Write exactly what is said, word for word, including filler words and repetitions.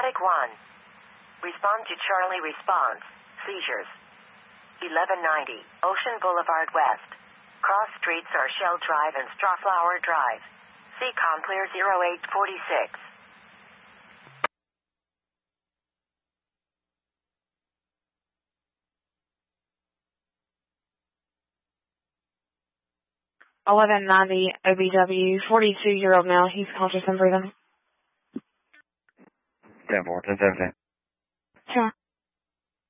Medic one. Respond to Charlie response. Seizures. eleven ninety, Ocean Boulevard West. Cross streets are Shell Drive and Strawflower Drive. C COM clear zero eight four six. eleven ninety O B W, forty-two-year-old male. He's conscious and breathing. ten four, ten seventeen. Sure.